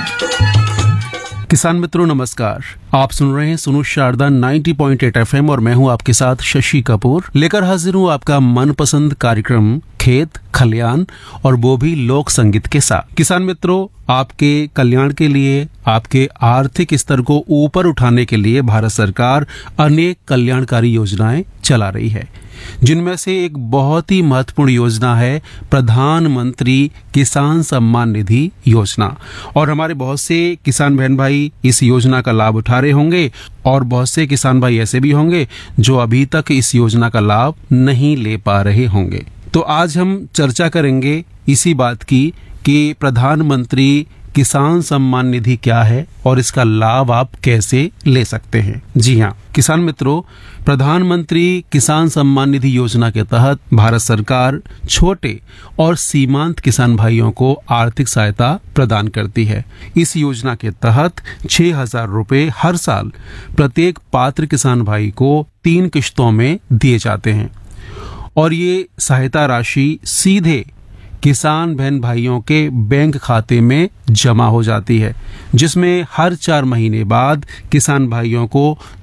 किसान मित्रों नमस्कार। आप सुन रहे हैं सुनो शारदा 90.8 FM और मैं हूं आपके साथ शशि कपूर। लेकर हाजिर हूं आपका मनपसंद कार्यक्रम खेत खलियान और वो भी लोक संगीत के साथ। किसान मित्रों, आपके कल्याण के लिए, आपके आर्थिक स्तर को ऊपर उठाने के लिए भारत सरकार अनेक कल्याणकारी योजनाएं चला रही है, जिनमें से एक बहुत ही महत्वपूर्ण योजना है प्रधानमंत्री किसान सम्मान निधि योजना। और हमारे बहुत से किसान बहन भाई इस योजना का लाभ उठा रहे होंगे और बहुत से किसान भाई ऐसे भी होंगे जो अभी तक इस योजना का लाभ नहीं ले पा रहे होंगे। तो आज हम चर्चा करेंगे इसी बात की कि प्रधानमंत्री किसान सम्मान निधि क्या है और इसका लाभ आप कैसे ले सकते हैं। जी हाँ किसान मित्रों, प्रधानमंत्री किसान सम्मान निधि योजना के तहत भारत सरकार छोटे और सीमांत किसान भाइयों को आर्थिक सहायता प्रदान करती है। इस योजना के तहत 6,000 रुपए हर साल प्रत्येक पात्र किसान भाई को 3 किश्तों में दिए जाते हैं और ये सहायता राशि सीधे किसान बहन भाइयों के बैंक खाते में जमा हो जाती है, जिसमें हर 4 महीने बाद किसान भाइयों को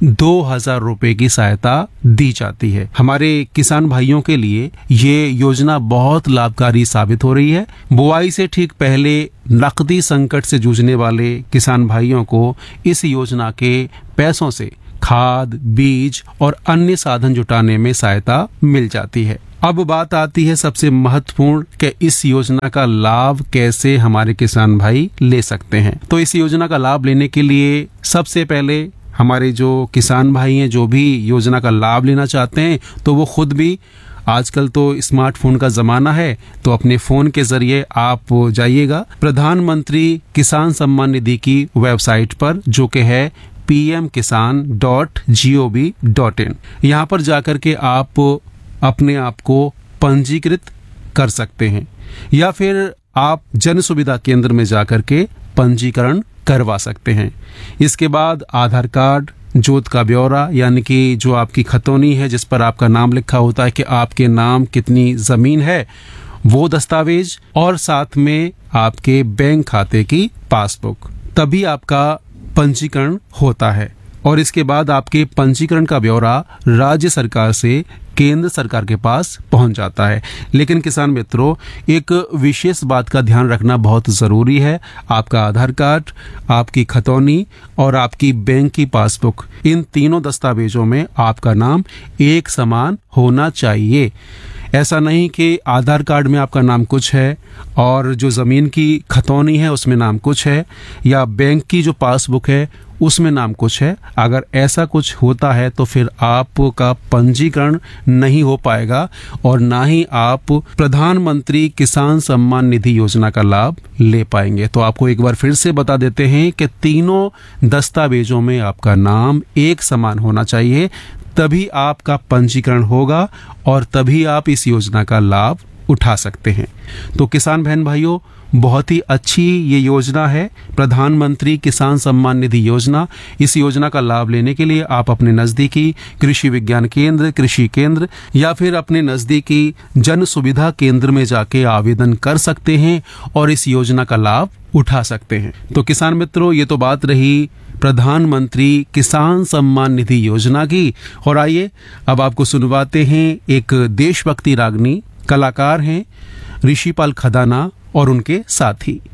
2,000 रुपए की सहायता दी जाती है। हमारे किसान भाइयों के लिए ये योजना बहुत लाभकारी साबित हो रही है। बुआई से ठीक पहले नकदी संकट से जूझने वाले किसान भाइयों को इस योजना के पैसों से खाद, बीज और अन्य साधन जुटाने में सहायता मिल जाती है। अब बात आती है सबसे महत्वपूर्ण कि इस योजना का लाभ कैसे हमारे किसान भाई ले सकते हैं। तो इस योजना का लाभ लेने के लिए सबसे पहले हमारे जो किसान भाई हैं, जो भी योजना का लाभ लेना चाहते हैं, तो वो खुद भी, आजकल तो स्मार्टफोन का जमाना है, तो अपने फोन के जरिए आप जाइएगा प्रधानमंत्री किसान सम्मान निधि की वेबसाइट पर, जो कि है pmkisan.gov.in। यहाँ पर जाकर के आप अपने आप को पंजीकृत कर सकते हैं या फिर आप जन सुविधा केंद्र में जाकर के पंजीकरण करवा सकते हैं। इसके बाद आधार कार्ड, जोत का ब्यौरा यानी कि जो आपकी खतौनी है जिस पर आपका नाम लिखा होता है कि आपके नाम कितनी जमीन है, वो दस्तावेज और साथ में आपके बैंक खाते की पासबुक, तभी आपका पंजीकरण होता है। और इसके बाद आपके पंजीकरण का ब्यौरा राज्य सरकार से केंद्र सरकार के पास पहुंच जाता है। लेकिन किसान मित्रों, एक विशेष बात का ध्यान रखना बहुत जरूरी है। आपका आधार कार्ड, आपकी खतौनी और आपकी बैंक की पासबुक, इन तीनों दस्तावेजों में आपका नाम एक समान होना चाहिए। ऐसा नहीं कि आधार कार्ड में आपका नाम कुछ है और जो ज़मीन की खतौनी है उसमें नाम कुछ है, या बैंक की जो पासबुक है उसमें नाम कुछ है। अगर ऐसा कुछ होता है तो फिर आपका पंजीकरण नहीं हो पाएगा और ना ही आप प्रधानमंत्री किसान सम्मान निधि योजना का लाभ ले पाएंगे। तो आपको एक बार फिर से बता देते हैं कि तीनों दस्तावेजों में आपका नाम एक समान होना चाहिए, तभी आपका पंजीकरण होगा और तभी आप इस योजना का लाभ उठा सकते हैं। तो किसान बहन भाइयों, बहुत ही अच्छी ये योजना है प्रधानमंत्री किसान सम्मान निधि योजना। इस योजना का लाभ लेने के लिए आप अपने नज़दीकी कृषि विज्ञान केंद्र, कृषि केंद्र या फिर अपने नज़दीकी जन सुविधा केंद्र में जाके आवेदन कर सकते हैं और इस योजना का लाभ उठा सकते हैं। तो किसान मित्रों, ये तो बात रही प्रधानमंत्री किसान सम्मान निधि योजना की। और आइए अब आपको सुनवाते हैं एक देशभक्ति रागनी, कलाकार हैं ऋषिपाल खदाना और उनके साथी।